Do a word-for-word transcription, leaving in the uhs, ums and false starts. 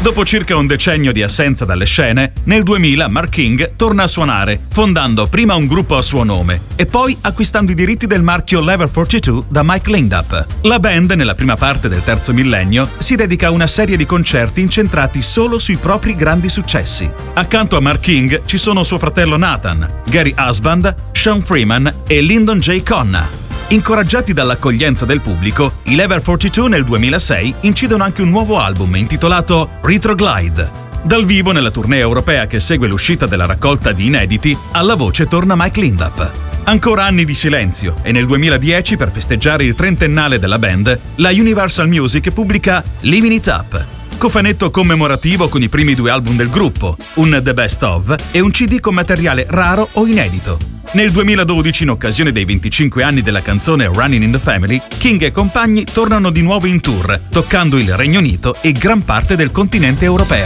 Dopo circa un decennio di assenza dalle scene, nel duemila Mark King torna a suonare, fondando prima un gruppo a suo nome e poi acquistando i diritti del marchio Level quarantadue da Mike Lindup. La band, nella prima parte del terzo millennio, si dedica a una serie di concerti incentrati solo sui propri grandi successi. Accanto a Mark King ci sono suo fratello Nathan, Gary Husband, Sean Freeman e Lyndon J. Conna. Incoraggiati dall'accoglienza del pubblico, i Level quarantadue nel duemilasei incidono anche un nuovo album intitolato Retroglide. Dal vivo, nella tournée europea che segue l'uscita della raccolta di inediti, alla voce torna Mike Lindup. Ancora anni di silenzio e nel duemiladieci, per festeggiare il trentennale della band, la Universal Music pubblica Living It Up, cofanetto commemorativo con i primi due album del gruppo, un The Best Of e un C D con materiale raro o inedito. Nel duemiladodici, in occasione dei venticinque anni della canzone Running in the Family, King e compagni tornano di nuovo in tour, toccando il Regno Unito e gran parte del continente europeo.